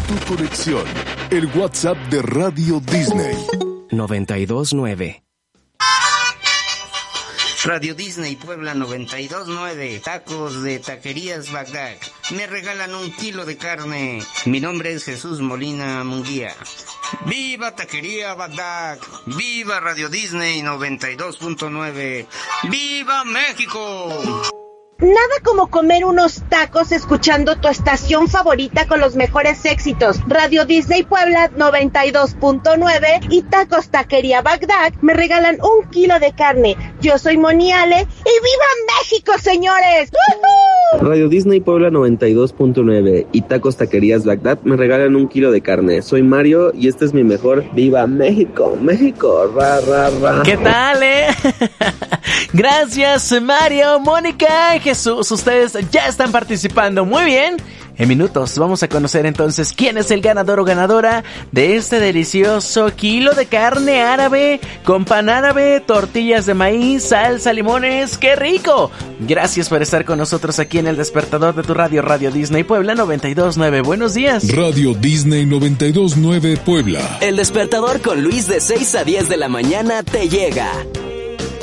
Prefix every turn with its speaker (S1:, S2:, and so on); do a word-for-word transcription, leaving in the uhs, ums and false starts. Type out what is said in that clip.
S1: tu conexión. El WhatsApp de Radio Disney.
S2: noventa y dos nueve.
S3: Radio Disney Puebla noventa y dos nueve. Tacos de Taquerías Bagdad. Me regalan un kilo de carne. Mi nombre es Jesús Molina Munguía. ¡Viva Taquería Bagdad! ¡Viva Radio Disney noventa y dos punto nueve! ¡Viva México!
S4: Nada como comer unos tacos escuchando tu estación favorita con los mejores éxitos. Radio Disney Puebla noventa y dos punto nueve y Tacos Taquería Bagdad me regalan un kilo de carne. Yo soy Moniale y ¡viva México, señores! ¡Woohoo!
S5: Radio Disney Puebla noventa y dos punto nueve y Tacos Taquerías Bagdad me regalan un kilo de carne. Soy Mario y este es mi mejor ¡Viva México! ¡México! ¡Ra, ra, ra!
S6: ¿Qué tal, eh? Gracias, Mario, Mónica, Jesús, ustedes ya están participando muy bien. En minutos vamos a conocer entonces quién es el ganador o ganadora de este delicioso kilo de carne árabe con pan árabe, tortillas de maíz, salsa, limones. ¡Qué rico! Gracias por estar con nosotros aquí en el despertador de tu radio, Radio Disney Puebla noventa y dos nueve. Buenos días.
S1: Radio Disney noventa y dos nueve Puebla.
S2: El despertador con Luis de seis a diez de la mañana te llega.